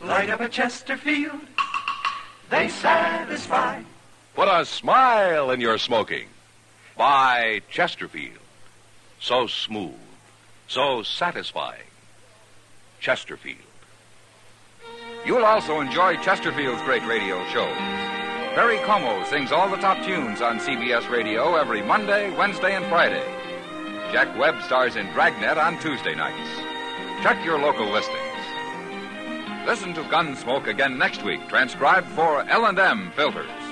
Light up a Chesterfield. They satisfy. Put a smile in your smoking. Buy Chesterfield. So smooth. So satisfying. Chesterfield. You'll also enjoy Chesterfield's great radio shows. Perry Como sings all the top tunes on CBS Radio every Monday, Wednesday, and Friday. Jack Webb stars in Dragnet on Tuesday nights. Check your local listings. Listen to Gunsmoke again next week, transcribed for L&M Filters.